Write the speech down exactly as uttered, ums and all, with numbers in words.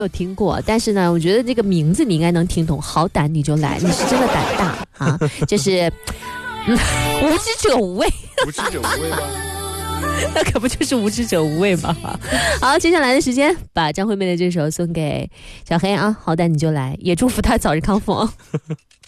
有听过，但是呢，我觉得这个名字你应该能听懂。好胆你就来，你是真的胆大啊！就是，嗯，无知者无畏， 无知者无畏吗？ 那可不就是无知者无畏吗？好，接下来的时间把张惠妹的这首送给小黑啊，好歹你就来，也祝福他早日康复。